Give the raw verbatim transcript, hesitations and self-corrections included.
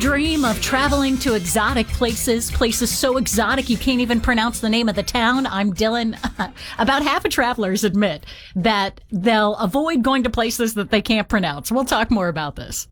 dream of traveling to exotic places, places so exotic you can't even pronounce the name of the town? I'm Dylan. About half of travelers admit that they'll avoid going to places that they can't pronounce. We'll talk more about this.